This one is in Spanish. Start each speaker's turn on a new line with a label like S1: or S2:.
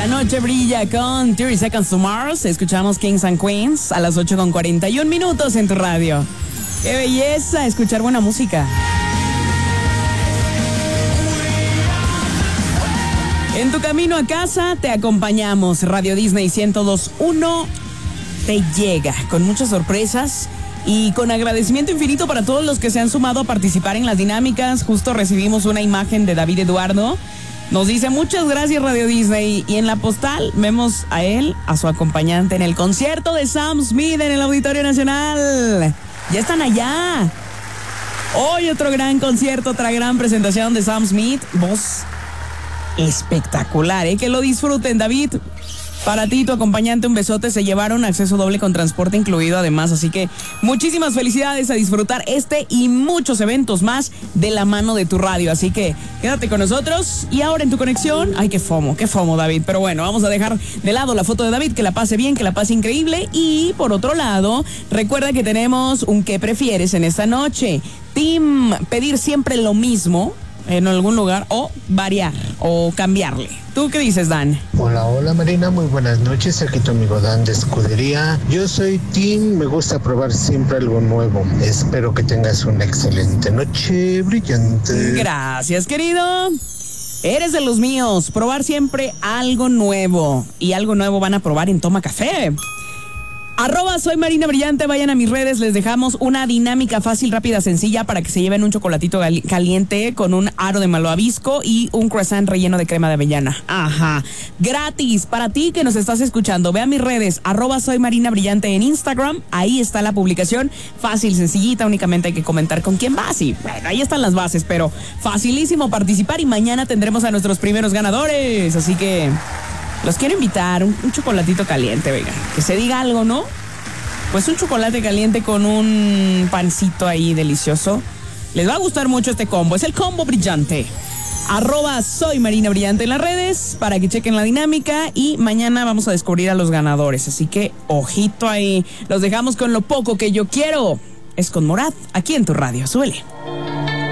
S1: La noche brilla con 30 Seconds to Mars. Escuchamos Kings and Queens a las 8:41 en tu radio. ¡Qué belleza escuchar buena música! En tu camino a casa te acompañamos. Radio Disney 102.1 te llega con muchas sorpresas y con agradecimiento infinito para todos los que se han sumado a participar en las dinámicas. Justo recibimos una imagen de David Eduardo. Nos dice muchas gracias Radio Disney, y en la postal vemos a él, a su acompañante en el concierto de Sam Smith en el Auditorio Nacional. Ya están allá. Hoy otro gran concierto, otra gran presentación de Sam Smith. Voz espectacular, que lo disfruten. David, para ti y tu acompañante un besote. Se llevaron acceso doble con transporte incluido además, así que muchísimas felicidades, a disfrutar este y muchos eventos más de la mano de tu radio, así que quédate con nosotros. Y ahora en tu conexión, ay, qué fomo David, pero bueno, vamos a dejar de lado la foto de David, que la pase bien, que la pase increíble. Y por otro lado, recuerda que tenemos un ¿qué prefieres en esta noche? Team, pedir siempre lo mismo en algún lugar o variar o cambiarle. ¿Tú qué dices, Dan?
S2: Hola Marina, muy buenas noches, aquí tu amigo Dan de Escudería. Yo soy Tim, me gusta probar siempre algo nuevo. Espero que tengas una excelente noche brillante.
S1: Gracias, querido. Eres de los míos, probar siempre algo nuevo. Y algo nuevo van a probar en Toma Café. @soy Marina Brillante, vayan a mis redes, les dejamos una dinámica fácil, rápida, sencilla para que se lleven un chocolatito caliente con un aro de malvavisco y un croissant relleno de crema de avellana. Ajá, gratis para ti que nos estás escuchando. Ve a mis redes, @soy Marina Brillante en Instagram, ahí está la publicación, fácil, sencillita, únicamente hay que comentar con quién vas y bueno, ahí están las bases, pero facilísimo participar y mañana tendremos a nuestros primeros ganadores, así que los quiero invitar, un chocolatito caliente, venga, que se diga algo, ¿no? Pues un chocolate caliente con un pancito ahí delicioso. Les va a gustar mucho este combo, es el combo brillante. @soy Marina Brillante en las redes para que chequen la dinámica y mañana vamos a descubrir a los ganadores, así que ojito ahí. Los dejamos con Lo Poco Que Yo Quiero. Es con Morat, aquí en tu radio, súbele.